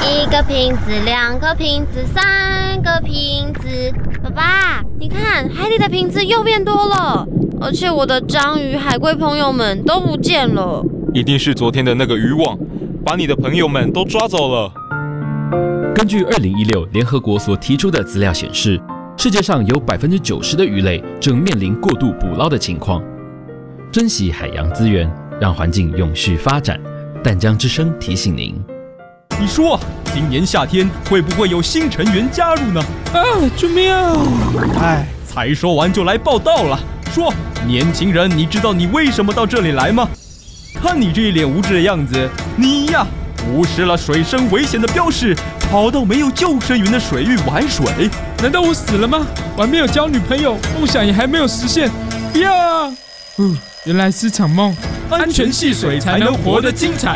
1个瓶子，2个瓶子，3个瓶子。爸爸，你看海里的瓶子又变多了，而且我的章鱼、海龟朋友们都不见了。 一定是昨天的那个渔网，把你的朋友们都抓走了。 根据2016联合国所提出的资料显示，世界上有90%的鱼类正面临过度捕捞的情况。珍惜海洋资源，让环境永续发展。淡江之声提醒您。 你说，今年夏天会不会有新成员加入呢？ 啊，救命啊！ 哎，才说完就来报道了。说，年轻人，你知道你为什么到这里来吗？看你这一脸无知的样子，你呀，无视了水深危险的标示，跑到没有救生员的水域玩水。 难道我死了吗？我还没有交女朋友，梦想也还没有实现。不要啊！原来是场梦。安全戏水才能活得精彩。